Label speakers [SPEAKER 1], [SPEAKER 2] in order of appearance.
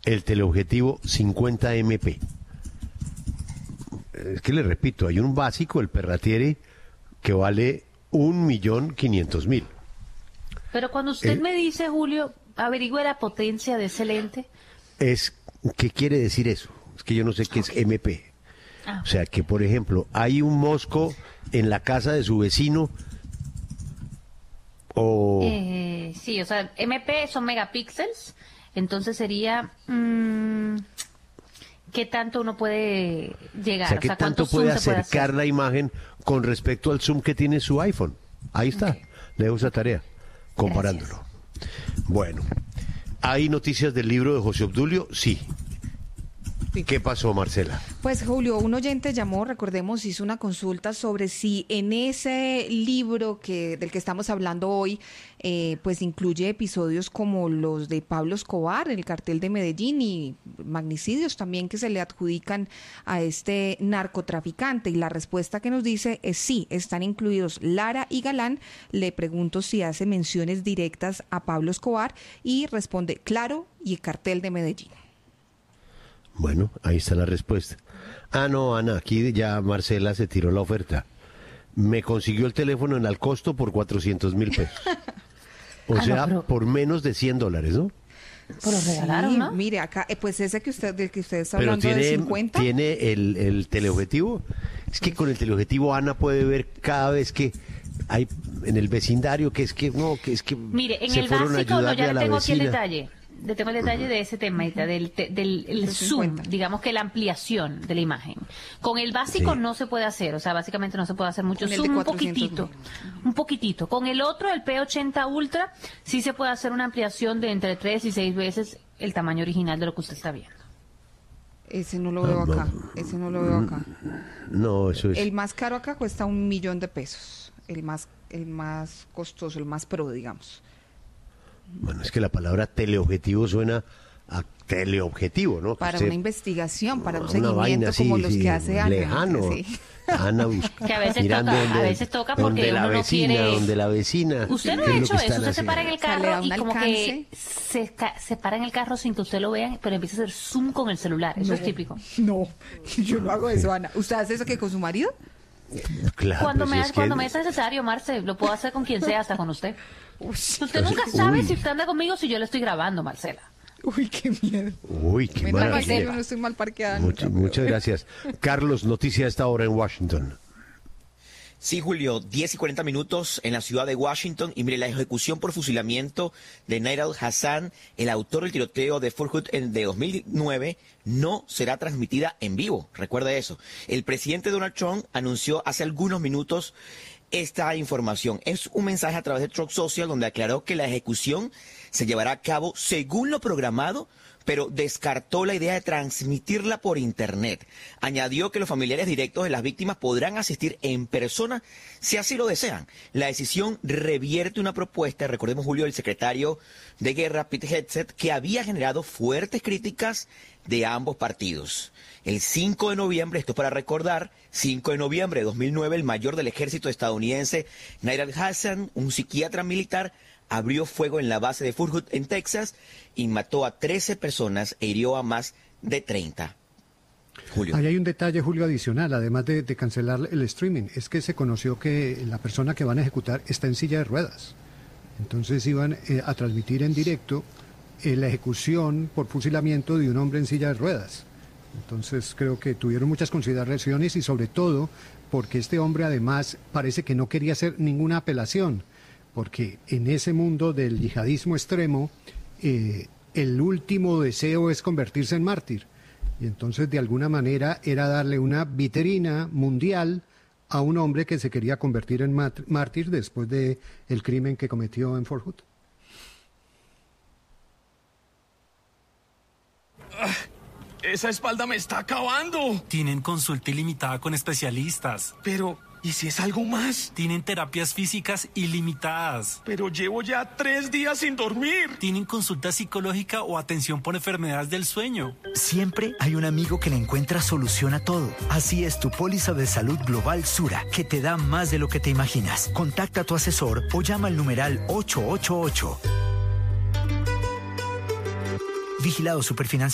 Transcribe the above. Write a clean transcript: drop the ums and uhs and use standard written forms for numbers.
[SPEAKER 1] el teleobjetivo 50 MP. Es que le repito, hay un básico, el Perratieri, que vale 1.500.000.
[SPEAKER 2] Pero cuando usted me dice, Julio, averigüe la potencia de ese lente.
[SPEAKER 1] ¿Qué quiere decir eso? Es que yo no sé qué es MP. O sea, que por ejemplo, hay un mosco en la casa de su vecino o...
[SPEAKER 2] Sí, o sea, MP son megapíxeles, entonces sería... ¿qué tanto uno puede llegar?
[SPEAKER 1] O sea, ¿qué tanto puede acercar la imagen con respecto al zoom que tiene su iPhone? Ahí está, le dejo esa tarea, comparándolo. Gracias. Bueno, ¿hay noticias del libro de José Obdulio? Sí. ¿Qué pasó, Marcela?
[SPEAKER 3] Pues, Julio, un oyente llamó, recordemos, hizo una consulta sobre si en ese libro del que estamos hablando hoy, pues incluye episodios como los de Pablo Escobar, el cartel de Medellín, y magnicidios también que se le adjudican a este narcotraficante. Y la respuesta que nos dice es sí, están incluidos Lara y Galán. Le pregunto si hace menciones directas a Pablo Escobar y responde claro, y el cartel de Medellín.
[SPEAKER 1] Bueno, ahí está la respuesta. No, Ana, aquí ya Marcela se tiró la oferta. Me consiguió el teléfono en Alcosto por 400.000 pesos. O sea, por menos de $100, ¿no?
[SPEAKER 2] Pues lo regalaron,
[SPEAKER 3] sí,
[SPEAKER 2] ¿no?
[SPEAKER 3] Mire, acá, pues ese del que usted está hablando de 50.
[SPEAKER 1] ¿Tiene el teleobjetivo? Es que con el teleobjetivo Ana puede ver cada vez que hay en el vecindario que es que
[SPEAKER 2] mire, en
[SPEAKER 1] se
[SPEAKER 2] el
[SPEAKER 1] fueron
[SPEAKER 2] básico,
[SPEAKER 1] a ayudarle
[SPEAKER 2] ya
[SPEAKER 1] a
[SPEAKER 2] le
[SPEAKER 1] la
[SPEAKER 2] tengo
[SPEAKER 1] vecina.
[SPEAKER 2] aquí el detalle. Le tengo el detalle de ese tema, del zoom, digamos que la ampliación de la imagen. Con el básico no se puede hacer, o sea, básicamente no se puede hacer mucho zoom, un poquitito. Con el otro, el P80 Ultra, sí se puede hacer una ampliación de entre 3 y 6 veces el tamaño original de lo que usted está viendo.
[SPEAKER 3] Ese no lo veo acá,
[SPEAKER 1] No, eso es...
[SPEAKER 3] El más caro acá cuesta $1.000.000, el más costoso, el más pro, digamos.
[SPEAKER 1] Bueno, es que la palabra teleobjetivo suena a teleobjetivo, ¿no?
[SPEAKER 3] Para una investigación, para un
[SPEAKER 1] una
[SPEAKER 3] seguimiento
[SPEAKER 1] vaina así,
[SPEAKER 3] como los que hace Ana.
[SPEAKER 1] Lejano.
[SPEAKER 3] Sí.
[SPEAKER 1] Ana
[SPEAKER 2] que a veces toca porque uno no quiere...
[SPEAKER 1] Donde la vecina...
[SPEAKER 2] Usted no ha hecho eso, usted se para en el carro y como que se para en el carro sin que usted lo vea, pero empieza a hacer zoom con el celular, eso es típico.
[SPEAKER 3] No, yo no hago eso, Ana. ¿Usted hace eso que con su marido?
[SPEAKER 1] Claro,
[SPEAKER 2] cuando me es necesario, Marce, lo puedo hacer con quien sea, hasta con usted. Usted nunca sabe si usted anda conmigo, si yo le estoy grabando, Marcela.
[SPEAKER 3] Uy, qué miedo.
[SPEAKER 1] Uy, qué maravilla.
[SPEAKER 3] No estoy mal parqueada.
[SPEAKER 1] Muchas gracias. Carlos, noticia a esta hora en Washington.
[SPEAKER 4] Sí, Julio, 10:40 en la ciudad de Washington. Y mire, la ejecución por fusilamiento de Nahir al-Hassan, el autor del tiroteo de Fort Hood de 2009, no será transmitida en vivo. Recuerda eso. El presidente Donald Trump anunció hace algunos minutos esta información. Es un mensaje a través de Truth Social donde aclaró que la ejecución se llevará a cabo según lo programado, pero descartó la idea de transmitirla por internet. Añadió que los familiares directos de las víctimas podrán asistir en persona si así lo desean. La decisión revierte una propuesta, recordemos, Julio, del secretario de Guerra, Pete Hegseth, que había generado fuertes críticas de ambos partidos. El 5 de noviembre, esto para recordar, 5 de noviembre de 2009, el mayor del ejército estadounidense, Nahir al-Hassan, un psiquiatra militar, abrió fuego en la base de Fort Hood, en Texas, y mató a 13 personas e hirió a más de 30. Julio.
[SPEAKER 5] Ahí hay un detalle, Julio, adicional, además de cancelar el streaming, es que se conoció que la persona que van a ejecutar está en silla de ruedas. Entonces iban a transmitir en directo la ejecución por fusilamiento de un hombre en silla de ruedas. Entonces creo que tuvieron muchas consideraciones y sobre todo porque este hombre además parece que no quería hacer ninguna apelación, porque en ese mundo del yihadismo extremo el último deseo es convertirse en mártir. Y entonces de alguna manera era darle una vitrina mundial a un hombre que se quería convertir en mártir después de el crimen que cometió en Fort Hood.
[SPEAKER 6] Esa espalda me está acabando.
[SPEAKER 7] Tienen consulta ilimitada con especialistas.
[SPEAKER 6] Pero, ¿y si es algo más?
[SPEAKER 7] Tienen terapias físicas ilimitadas.
[SPEAKER 6] Pero llevo ya 3 días sin dormir.
[SPEAKER 7] Tienen consulta psicológica o atención por enfermedades del sueño.
[SPEAKER 8] Siempre hay un amigo que le encuentra solución a todo. Así es tu póliza de salud global Sura, que te da más de lo que te imaginas. Contacta a tu asesor o llama al numeral 888. Vigilado Superfinanciero.